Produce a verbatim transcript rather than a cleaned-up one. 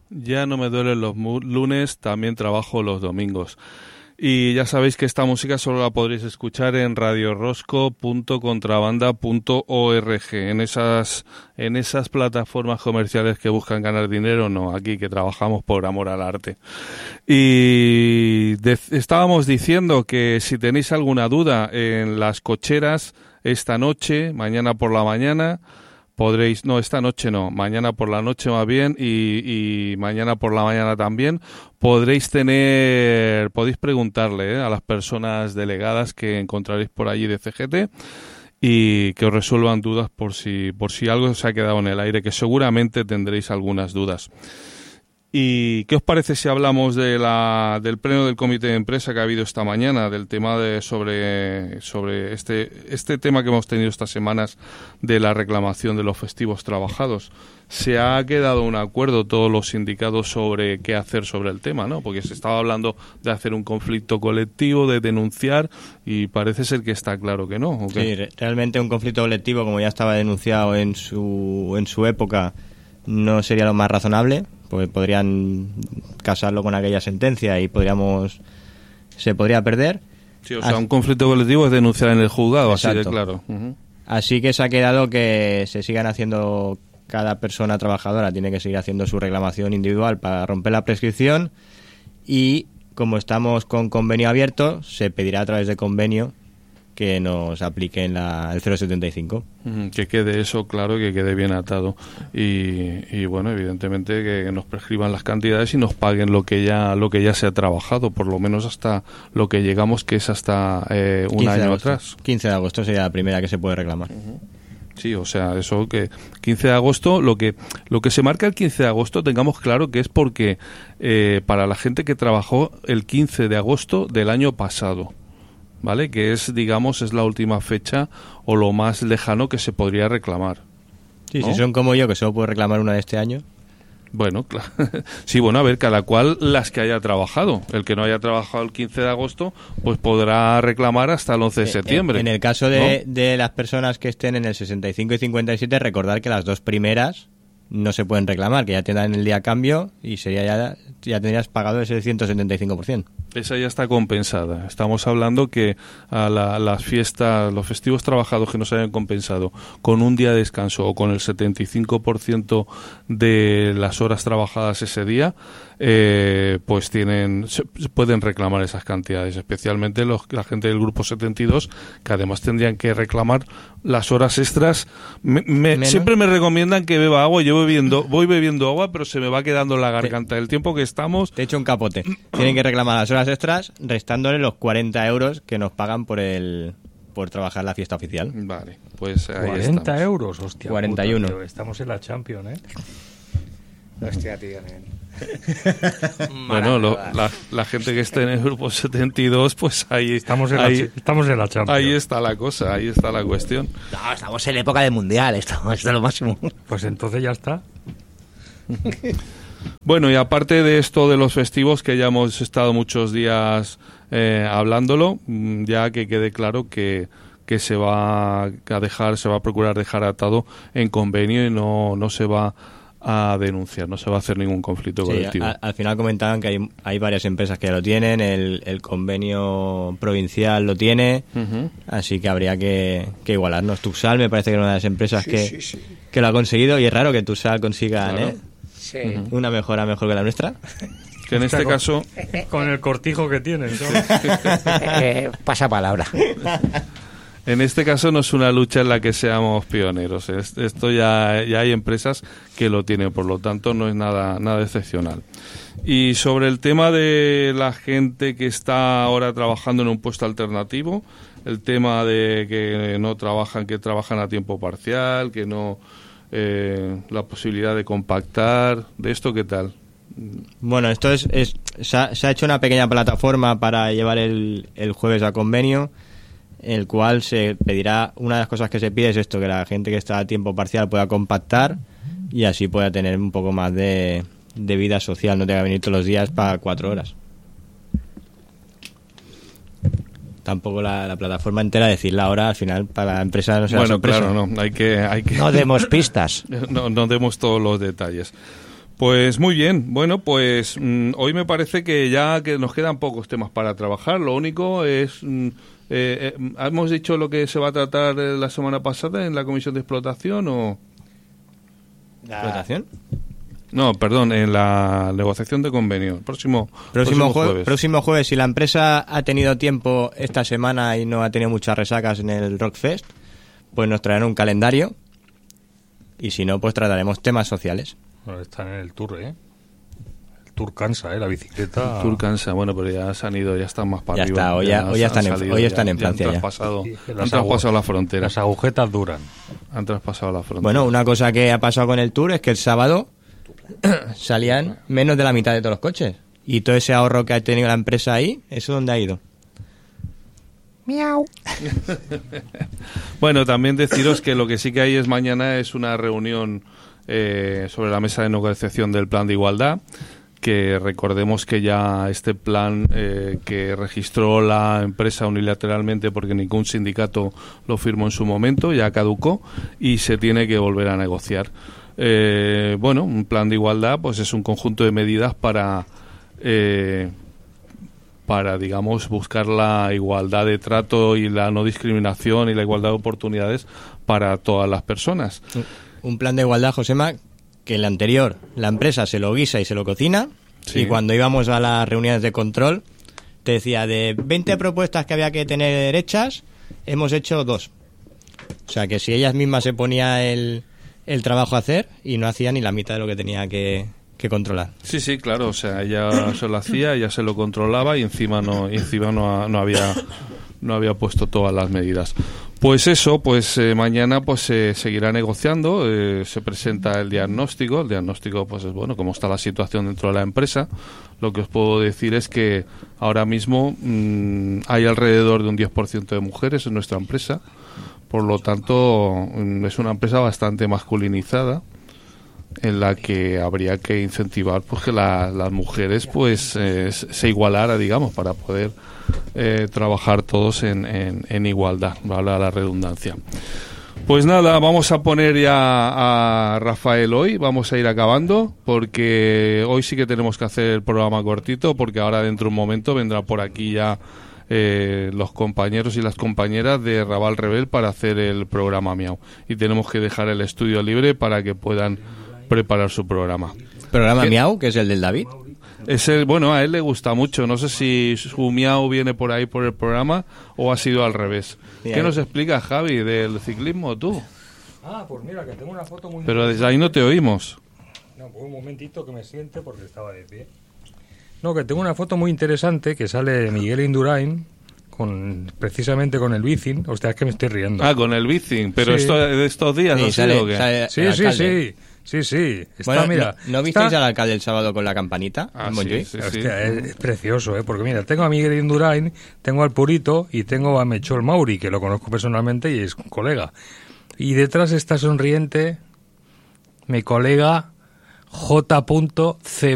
Ya no me duelen los mu- lunes, también trabajo los domingos. Y ya sabéis que esta música solo la podréis escuchar en radio rosco punto contrabanda punto org. En esas, en esas plataformas comerciales que buscan ganar dinero, no, aquí que trabajamos por amor al arte. Y de, estábamos diciendo que si tenéis alguna duda en las cocheras esta noche, mañana por la mañana, podréis, no, esta noche no, mañana por la noche más bien y, y mañana por la mañana también, podréis tener, podéis preguntarle ¿eh? a las personas delegadas que encontraréis por allí de C G T y que os resuelvan dudas por si, por si algo se ha quedado en el aire, que seguramente tendréis algunas dudas. ¿Y qué os parece si hablamos de la, del pleno del comité de empresa que ha habido esta mañana, del tema de sobre, sobre este, este tema que hemos tenido estas semanas de la reclamación de los festivos trabajados? Se ha quedado un acuerdo todos los sindicatos sobre qué hacer sobre el tema, ¿no? Porque se estaba hablando de hacer un conflicto colectivo, de denunciar, y parece ser que está claro que no. ¿O qué? Sí, re- realmente un conflicto colectivo, como ya estaba denunciado en su, en su época, no sería lo más razonable, porque podrían casarlo con aquella sentencia y podríamos se podría perder. Sí, o sea, un conflicto colectivo es denunciar en el juzgado, Exacto. así de claro. Uh-huh. Así que se ha quedado que se sigan haciendo, cada persona trabajadora tiene que seguir haciendo su reclamación individual para romper la prescripción, y como estamos con convenio abierto, se pedirá a través de convenio que nos apliquen la, el cero coma setenta y cinco. Que quede eso claro, que quede bien atado y, y bueno, evidentemente que nos prescriban las cantidades y nos paguen lo que ya lo que ya se ha trabajado, por lo menos hasta lo que llegamos, que es hasta eh, un año atrás. quince de agosto sería la primera que se puede reclamar. Uh-huh. Sí, o sea, eso que quince de agosto, lo que lo que se marca el quince de agosto, tengamos claro que es porque eh, para la gente que trabajó el quince de agosto del año pasado, ¿vale? Que es, digamos, es la última fecha o lo más lejano que se podría reclamar. Sí, ¿no? Si son como yo, que solo puedo reclamar una de este año. Bueno, claro. Sí, bueno, a ver, cada cual las que haya trabajado. El que no haya trabajado el quince de agosto, pues podrá reclamar hasta el once de septiembre. En el caso de, ¿no? de las personas que estén en el sesenta y cinco y cincuenta y siete, recordar que las dos primeras no se pueden reclamar, que ya tendrán el día a cambio y sería ya, ya tendrías pagado ese ciento setenta y cinco por ciento. Esa ya está compensada. Estamos hablando que a la, las fiestas, los festivos trabajados que no se hayan compensado con un día de descanso o con el setenta y cinco por ciento de las horas trabajadas ese día, eh, pues tienen se, pueden reclamar esas cantidades, especialmente los, la gente del grupo setenta y dos, que además tendrían que reclamar las horas extras. Me, me, siempre me recomiendan que beba agua. Yo bebiendo, voy bebiendo agua, pero se me va quedando en la garganta. El tiempo que estamos... Te he hecho un capote. Tienen que reclamar las horas extras, restándole los cuarenta euros que nos pagan por el por trabajar la fiesta oficial. Vale, pues ahí cuarenta estamos. euros, hostia. cuarenta y uno. Puta, tío, estamos en la Champions, ¿eh? Hostia, tío. Bueno, lo, la, la gente que esté en el grupo setenta y dos, pues ahí estamos en, ahí, la, estamos en la Champions. Ahí está la cosa, ahí está la cuestión. No, estamos en época de mundial, esto, esto es lo máximo. Pues entonces ya está. Bueno, y aparte de esto de los festivos, que ya hemos estado muchos días eh, hablándolo, ya que quede claro que, que se va a dejar, se va a procurar dejar atado en convenio y no, no se va a denunciar, no se va a hacer ningún conflicto sí, colectivo. A, al final comentaban que hay, hay varias empresas que ya lo tienen, el, el convenio provincial lo tiene, uh-huh. Así que habría que, que igualarnos. Tuxal me parece que es una de las empresas sí, que, sí, sí. que lo ha conseguido, y es raro que Tuxal consiga claro. ¿eh? Sí. Uh-huh. una mejora mejor que la nuestra. Que en este con, caso... Con el cortijo que tiene. eh, pasa palabra. En este caso no es una lucha en la que seamos pioneros. Esto ya, ya hay empresas que lo tienen, por lo tanto no es nada, nada excepcional. Y sobre el tema de la gente que está ahora trabajando en un puesto alternativo, el tema de que no trabajan, que trabajan a tiempo parcial, que no... Eh, la posibilidad de compactar, ¿de esto qué tal? Bueno, esto es, es se, ha, se ha hecho una pequeña plataforma para llevar el, el jueves a convenio, el cual se pedirá, una de las cosas que se pide es esto, que la gente que está a tiempo parcial pueda compactar y así pueda tener un poco más de, de vida social, no tenga que venir todos los días para cuatro horas. Tampoco la, la plataforma entera decirla ahora, al final para la empresa no será bueno, sorpresa. Claro, no, hay que, hay que... No demos pistas. no, no demos todos los detalles. Pues muy bien, bueno, pues mm, hoy me parece que ya que nos quedan pocos temas para trabajar, lo único es, mm, eh, eh, ¿hemos dicho lo que se va a tratar eh, la semana pasada en la comisión de explotación o...? ¿Explotación? No, perdón, en la negociación de convenio, el próximo, Próximo, próximo jue- jueves. próximo jueves, si la empresa ha tenido tiempo esta semana y no ha tenido muchas resacas en el Rockfest, pues nos traerán un calendario y si no, pues trataremos temas sociales. Bueno, están en el tour, ¿eh? El tour cansa, ¿eh? La bicicleta... Tour cansa, bueno, pero ya se han ido, ya están más para Ya arriba. está, hoy ya- hoy ya han están en- salido, hoy están en ya Francia Han ya. traspasado, Sí, han las traspasado agu- la frontera. Las agujetas duran. Han traspasado la frontera. Bueno, una cosa que ha pasado con el Tour es que el sábado salían menos de la mitad de todos los coches. Y todo ese ahorro que ha tenido la empresa ahí, ¿eso dónde ha ido? Miau. Bueno, también deciros que lo que sí que hay es mañana es una reunión eh, sobre la mesa de negociación del plan de igualdad, que recordemos que ya este plan eh, que registró la empresa unilateralmente porque ningún sindicato lo firmó en su momento, ya caducó y se tiene que volver a negociar. Eh, bueno, un plan de igualdad pues es un conjunto de medidas para... Eh, para, digamos, buscar la igualdad de trato y la no discriminación y la igualdad de oportunidades para todas las personas. Un plan de igualdad, Josema, que el anterior, la empresa se lo guisa y se lo cocina, Sí. y cuando íbamos a las reuniones de control, te decía, de veinte propuestas que había que tener hechas, hemos hecho dos. O sea, que si ellas mismas se ponía el, el trabajo a hacer y no hacía ni la mitad de lo que tenía que, que controlar. Sí, sí, claro, o sea, ella se lo hacía, ella se lo controlaba y encima no, y encima no, ha- no había no había puesto todas las medidas. Pues eso, pues eh, mañana pues se seguirá negociando, eh, se presenta el diagnóstico, el diagnóstico pues es bueno, cómo está la situación dentro de la empresa. Lo que os puedo decir es que ahora mismo mm, hay alrededor de un diez por ciento de mujeres en nuestra empresa, por lo tanto mm, es una empresa bastante masculinizada, en la que habría que incentivar pues que la- las mujeres pues eh, se igualara, digamos, para poder eh, trabajar todos en, en, en igualdad, vale la redundancia. Pues nada, vamos a poner ya a Rafael hoy, vamos a ir acabando, porque hoy sí que tenemos que hacer el programa cortito, porque ahora dentro de un momento vendrá por aquí ya eh, los compañeros y las compañeras de Raval Rebel para hacer el programa Miau. Y tenemos que dejar el estudio libre para que puedan preparar su programa. Programa ¿Qué? Miau, que es el del David. Es el, bueno, a él le gusta mucho. No sé si su Miau viene por ahí por el programa o ha sido al revés. Sí, ¿Qué ahí. nos explica Javi del ciclismo tú? Ah, pues mira, que tengo una foto muy... Pero desde ahí no te oímos. No, pues un momentito que me siente porque estaba de pie. No, que tengo una foto muy interesante que sale Miguel Indurain con precisamente con el bicing. Hostia, es que me estoy riendo. Ah, con el bicing. Pero Sí. esto de estos días Sí, ha sale- sido o qué? sale sí, el sí, alcalde. sí. Sí, sí. Está, Bueno, mira, ¿no, ¿no visteis está- al alcalde el sábado con la campanita? Ah, en sí, Montjuïc? sí, sí. Hostia, es, es precioso, ¿eh? Porque mira, tengo a Miguel Indurain, tengo al Purito y tengo a Mechol Mauri, que lo conozco personalmente y es un colega. Y detrás está sonriente mi colega J. C.